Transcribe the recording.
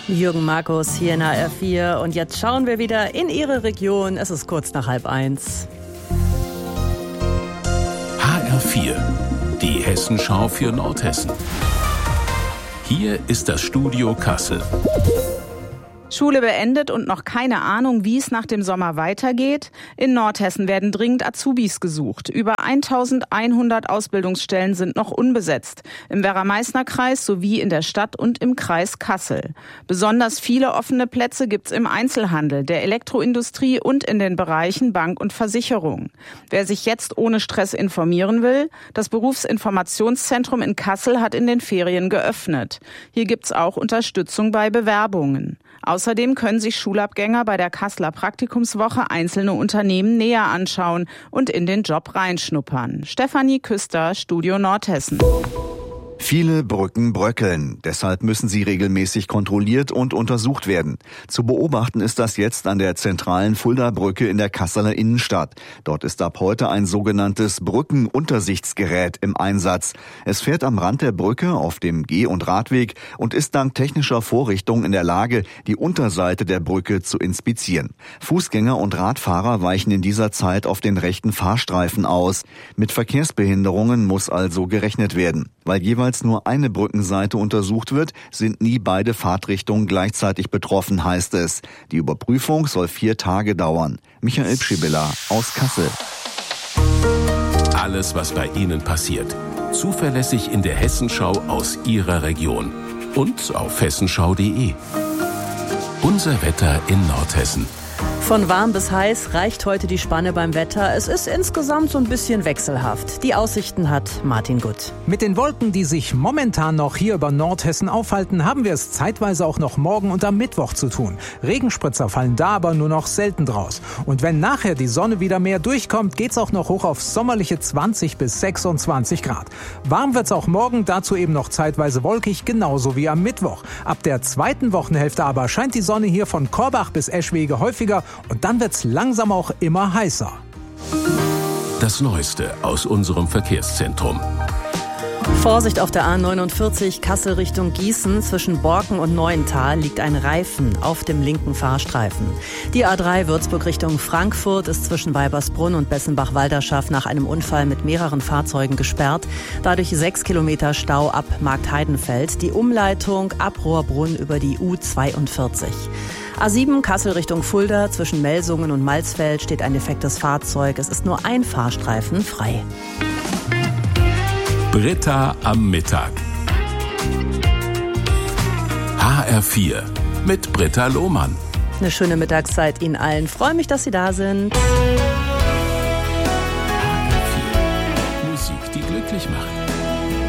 Jürgen Markus hier in HR4 und jetzt schauen wir wieder in Ihre Region. Es ist kurz nach 12:30. HR4, die Hessenschau für Nordhessen. Hier ist das Studio Kassel. Schule beendet und noch keine Ahnung, wie es nach dem Sommer weitergeht? In Nordhessen werden dringend Azubis gesucht. Über 1100 Ausbildungsstellen sind noch unbesetzt. Im Werra-Meißner-Kreis sowie in der Stadt und im Kreis Kassel. Besonders viele offene Plätze gibt's im Einzelhandel, der Elektroindustrie und in den Bereichen Bank und Versicherung. Wer sich jetzt ohne Stress informieren will, das Berufsinformationszentrum in Kassel hat in den Ferien geöffnet. Hier gibt's auch Unterstützung bei Bewerbungen. Außerdem können sich Schulabgänger bei der Kasseler Praktikumswoche einzelne Unternehmen näher anschauen und in den Job reinschnuppern. Stefanie Küster, Studio Nordhessen. Viele Brücken bröckeln. Deshalb müssen sie regelmäßig kontrolliert und untersucht werden. Zu beobachten ist das jetzt an der zentralen Fulda-Brücke in der Kasseler Innenstadt. Dort ist ab heute ein sogenanntes Brückenuntersichtsgerät im Einsatz. Es fährt am Rand der Brücke auf dem Geh- und Radweg und ist dank technischer Vorrichtungen in der Lage, die Unterseite der Brücke zu inspizieren. Fußgänger und Radfahrer weichen in dieser Zeit auf den rechten Fahrstreifen aus. Mit Verkehrsbehinderungen muss also gerechnet werden. Weil jeweils nur eine Brückenseite untersucht wird, sind nie beide Fahrtrichtungen gleichzeitig betroffen, heißt es. Die Überprüfung soll 4 Tage dauern. Michael Pschibilla aus Kassel. Alles, was bei Ihnen passiert. Zuverlässig in der Hessenschau aus Ihrer Region. Und auf hessenschau.de. Unser Wetter in Nordhessen. Von warm bis heiß reicht heute die Spanne beim Wetter. Es ist insgesamt so ein bisschen wechselhaft. Die Aussichten hat Martin Gutt. Mit den Wolken, die sich momentan noch hier über Nordhessen aufhalten, haben wir es zeitweise auch noch morgen und am Mittwoch zu tun. Regenspritzer fallen da aber nur noch selten draus. Und wenn nachher die Sonne wieder mehr durchkommt, geht's auch noch hoch auf sommerliche 20 bis 26 Grad. Warm wird's auch morgen, dazu eben noch zeitweise wolkig, genauso wie am Mittwoch. Ab der zweiten Wochenhälfte aber scheint die Sonne hier von Korbach bis Eschwege häufiger und dann wird's langsam auch immer heißer. Das Neueste aus unserem Verkehrszentrum. Vorsicht auf der A49 Kassel Richtung Gießen. Zwischen Borken und Neuental liegt ein Reifen auf dem linken Fahrstreifen. Die A3 Würzburg Richtung Frankfurt ist zwischen Weibersbrunn und Bessenbach-Walderschaft nach einem Unfall mit mehreren Fahrzeugen gesperrt. Dadurch 6 Kilometer Stau ab Marktheidenfeld. Die Umleitung ab Rohrbrunn über die U42. A7 Kassel Richtung Fulda. Zwischen Melsungen und Malzfeld steht ein defektes Fahrzeug. Es ist nur ein Fahrstreifen frei. Britta am Mittag. HR4 mit Britta Lohmann. Eine schöne Mittagszeit Ihnen allen. Freue mich, dass Sie da sind. HR4. Musik, die glücklich macht.